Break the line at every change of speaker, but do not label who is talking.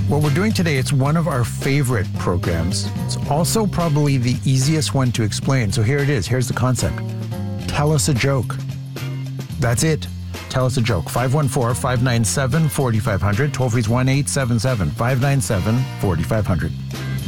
What we're doing today, it's one of our favorite programs. It's also probably the easiest one to explain. So here it is. Here's the concept. Tell us a joke. That's it. Tell us a joke. 514-597-4500. Toll free is 1-877-597-4500.